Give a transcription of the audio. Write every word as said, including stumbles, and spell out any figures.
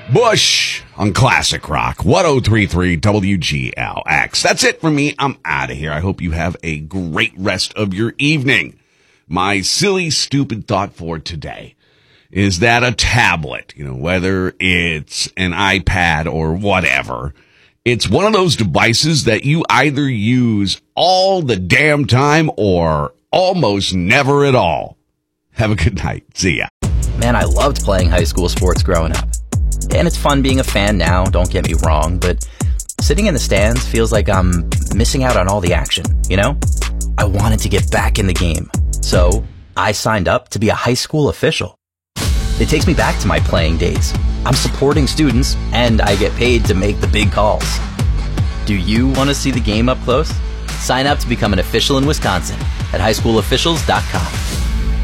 Bush on Classic Rock, ten thirty-three W G L X. That's it for me. I'm out of here. I hope you have a great rest of your evening. My silly, stupid thought for today is that a tablet, you know, whether it's an iPad or whatever, it's one of those devices that you either use all the damn time or almost never at all. Have a good night. See ya. Man, I loved playing high school sports growing up. And it's fun being a fan now, don't get me wrong, but sitting in the stands feels like I'm missing out on all the action, you know? I wanted to get back in the game, so I signed up to be a high school official. It takes me back to my playing days. I'm supporting students, and I get paid to make the big calls. Do you want to see the game up close? Sign up to become an official in Wisconsin at high school officials dot com.